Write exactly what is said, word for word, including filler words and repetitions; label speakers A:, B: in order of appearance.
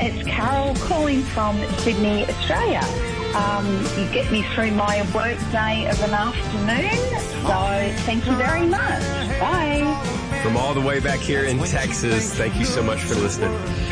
A: It's Carol calling from Sydney, Australia. Um, you get me through my work day of an afternoon, so thank you very much. Bye.
B: From all the way back here in Texas, thank you so much for listening.